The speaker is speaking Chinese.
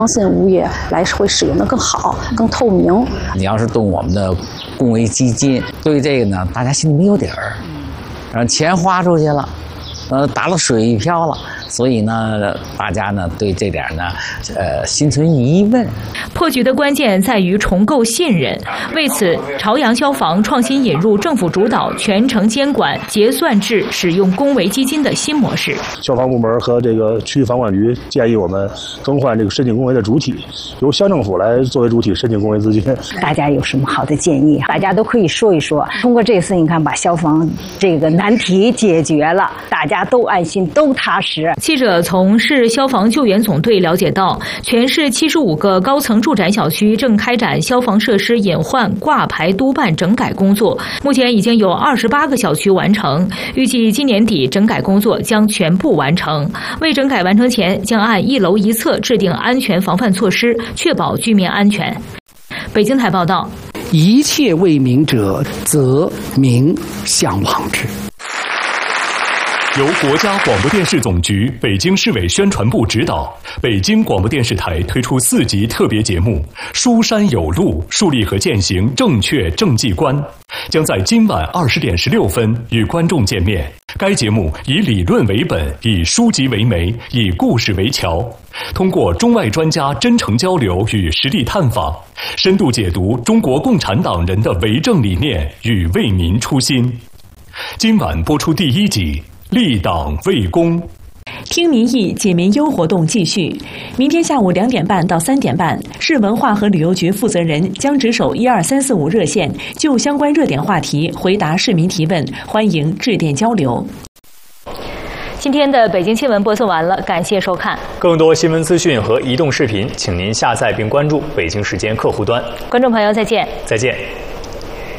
信物业来会使用的更好、更透明。 你要是动我们的公维基金，对这个呢，大家心里没有底儿，然后钱花出去了，打了水一漂了。所以呢，大家呢对这点呢，心存疑问。 破局的关键在于重构信任。为此，朝阳消防创新引入政府主导、全程监管、结算制使用公维基金的新模式。 消防部门和这个区域房管局建议我们更换这个申请公维的主体，由乡政府来作为主体申请公维资金。 大家有什么好的建议？大家都可以说一说。通过这次，你看把消防这个难题解决了，大家都安心，都踏实。 记者从市消防救援总队了解到，全市75个高层住宅小区正开展消防设施隐患挂牌督办整改工作，目前已经有28个小区完成，预计今年底整改工作将全部完成。为整改完成前，将按一楼一侧制定安全防范措施，确保居民安全。北京台报道： 一切为民者，则民向往之。 由国家广播电视总局、北京市委宣传部指导，北京广播电视台推出4集特别节目《书山有路：树立和践行正确政绩观》，将在今晚20点16分与观众见面。该节目以理论为本，以书籍为媒，以故事为桥，通过中外专家真诚交流与实地探访，深度解读中国共产党人的为政理念与为民初心。今晚播出第1集。立党为公， 听民意解民忧活动继续。明天下午2点半到3点半，市文化和旅游局负责人将值守12345热线，就相关热点话题回答市民提问，欢迎致电交流。 今天的北京新闻播送完了，感谢收看。 更多新闻资讯和移动视频，请您下载并关注北京时间客户端。 观众朋友，再见。 再见。